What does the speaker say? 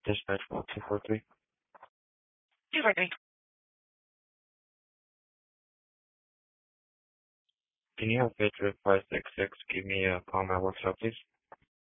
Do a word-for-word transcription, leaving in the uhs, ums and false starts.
Dispatch one two four three. Two four three. Can you have Victor five six six give me a call my workshop, please?